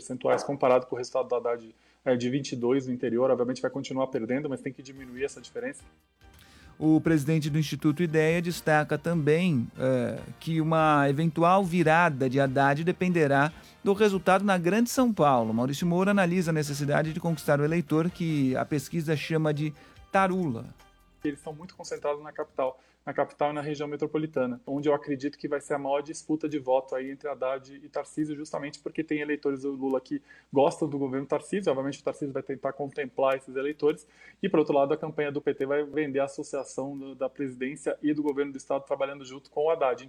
percentuais comparado com o resultado do Haddad de 22 no interior. Obviamente vai continuar perdendo, mas tem que diminuir essa diferença. O presidente do Instituto Ideia destaca também que uma eventual virada de Haddad dependerá do resultado na Grande São Paulo. Maurício Moura analisa a necessidade de conquistar o eleitor, que a pesquisa chama de tarula. Eles estão muito concentrados na capital e na região metropolitana, onde eu acredito que vai ser a maior disputa de voto aí entre Haddad e Tarcísio, justamente porque tem eleitores do Lula que gostam do governo Tarcísio. Obviamente o Tarcísio vai tentar contemplar esses eleitores, e por outro lado a campanha do PT vai vender a associação da presidência e do governo do estado trabalhando junto com o Haddad.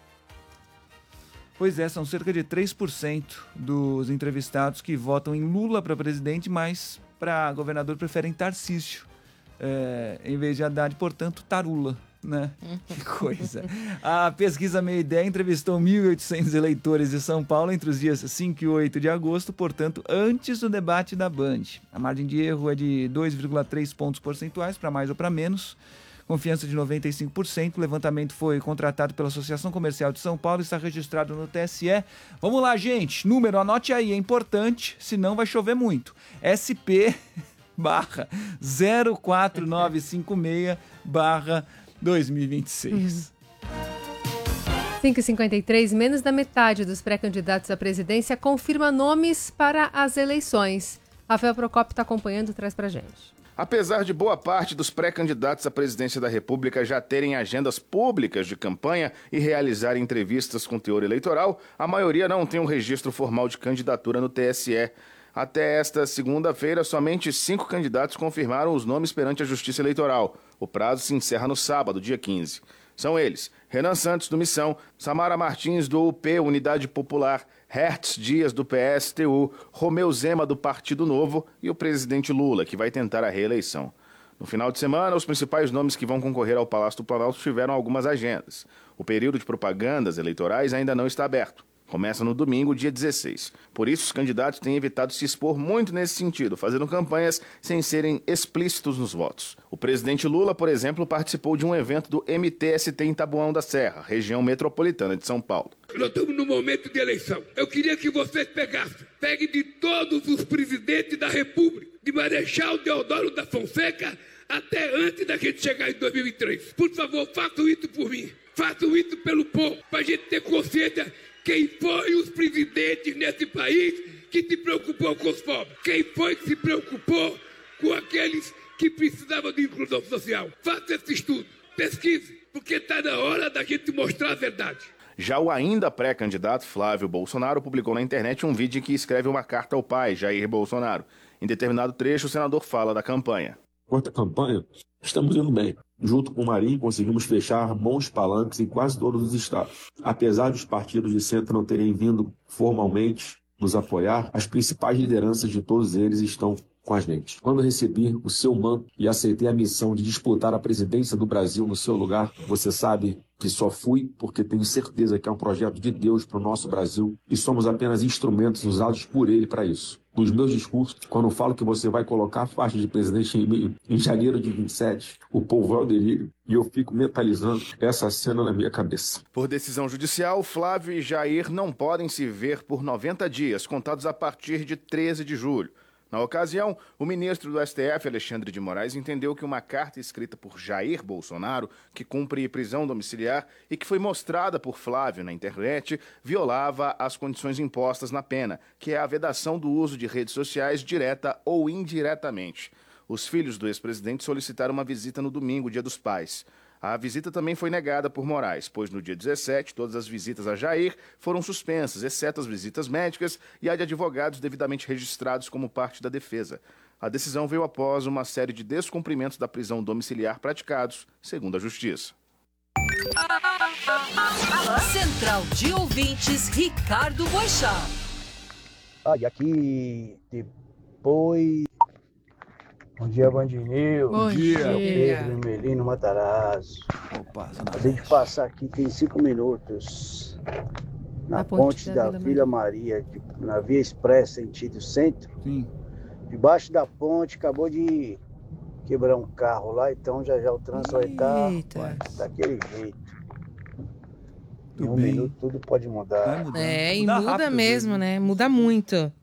Pois é, são cerca de 3% dos entrevistados que votam em Lula para presidente, mas para governador preferem Tarcísio, em vez de Haddad, portanto, tarula. Né? Que coisa. A pesquisa Meia Ideia entrevistou 1.800 eleitores de São Paulo entre os dias 5 e 8 de agosto, portanto, antes do debate da Band. A margem de erro é de 2,3 pontos percentuais, para mais ou para menos. Confiança de 95%. O levantamento foi contratado pela Associação Comercial de São Paulo e está registrado no TSE. Vamos lá, gente. Número, anote aí, é importante, senão vai chover muito. SP barra 04956 barra 2026. 5h53, menos da metade dos pré-candidatos à presidência confirma nomes para as eleições. Rafael Procópio está acompanhando, traz pra gente. Apesar de boa parte dos pré-candidatos à presidência da República já terem agendas públicas de campanha e realizarem entrevistas com teor eleitoral, a maioria não tem um registro formal de candidatura no TSE. Até esta segunda-feira, somente 5 candidatos confirmaram os nomes perante a Justiça Eleitoral. O prazo se encerra no sábado, dia 15. São eles: Renan Santos, do Missão, Samara Martins, do UP, Unidade Popular, Hertz Dias, do PSTU, Romeu Zema, do Partido Novo, e o presidente Lula, que vai tentar a reeleição. No final de semana, os principais nomes que vão concorrer ao Palácio do Planalto tiveram algumas agendas. O período de propagandas eleitorais ainda não está aberto. Começa no domingo, dia 16. Por isso, os candidatos têm evitado se expor muito nesse sentido, fazendo campanhas sem serem explícitos nos votos. O presidente Lula, por exemplo, participou de um evento do MTST em Taboão da Serra, região metropolitana de São Paulo. Nós estamos no momento de eleição. Eu queria que vocês peguem de todos os presidentes da República, de Marechal Deodoro da Fonseca até antes da gente chegar em 2003. Por favor, façam isso por mim. Façam isso pelo povo, para a gente ter consciência quem foi os presidentes nesse país que se preocupou com os pobres. Quem foi que se preocupou com aqueles que precisavam de inclusão social. Faça esse estudo, pesquise, porque está na hora da gente mostrar a verdade. Já o ainda pré-candidato Flávio Bolsonaro publicou na internet um vídeo em que escreve uma carta ao pai, Jair Bolsonaro. Em determinado trecho, o senador fala da campanha. Quanto à campanha, estamos indo bem. Junto com o Marinho, conseguimos fechar bons palanques em quase todos os estados. Apesar dos partidos de centro não terem vindo formalmente nos apoiar, as principais lideranças de todos eles estão com a gente. Quando recebi o seu manto e aceitei a missão de disputar a presidência do Brasil no seu lugar, você sabe que só fui porque tenho certeza que é um projeto de Deus para o nosso Brasil e somos apenas instrumentos usados por Ele para isso. Nos meus discursos, quando eu falo que você vai colocar a faixa de presidente em mim em janeiro de 27, o povo é o delírio e eu fico mentalizando essa cena na minha cabeça. Por decisão judicial, Flávio e Jair não podem se ver por 90 dias, contados a partir de 13 de julho. Na ocasião, o ministro do STF, Alexandre de Moraes, entendeu que uma carta escrita por Jair Bolsonaro, que cumpre prisão domiciliar e que foi mostrada por Flávio na internet, violava as condições impostas na pena, que é a vedação do uso de redes sociais direta ou indiretamente. Os filhos do ex-presidente solicitaram uma visita no domingo, Dia dos Pais. A visita também foi negada por Moraes, pois no dia 17, todas as visitas a Jair foram suspensas, exceto as visitas médicas e a de advogados devidamente registrados como parte da defesa. A decisão veio após uma série de descumprimentos da prisão domiciliar praticados, segundo a Justiça. Central de Ouvintes, Ricardo Boixá. E aqui depois... Bom dia, Band News. Bom dia. Pedro Melino Matarazzo. Opa, Acabei de passar aqui, tem 5 minutos. Na ponte da Vila Maria, na Via Expressa, sentido centro. Sim. Debaixo da ponte, acabou de quebrar um carro lá, então já o trânsito vai estar daquele jeito. Em um minuto tudo pode mudar. E muda mesmo, né? Muda muito.